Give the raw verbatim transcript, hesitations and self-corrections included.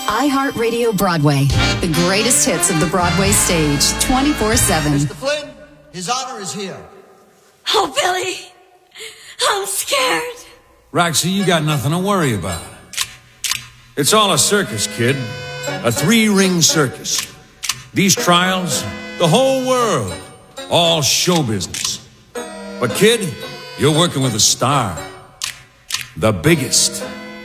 iHeartRadio Broadway, the greatest hits of the Broadway stage, twenty-four seven. Mister Flynn, His Honor is here. Oh, Billy, I'm scared. Roxy, you got nothing to worry about. It's all a circus, kid. A three-ring circus. These trials, the whole world, all show business. But kid, you're working with a star. The biggest.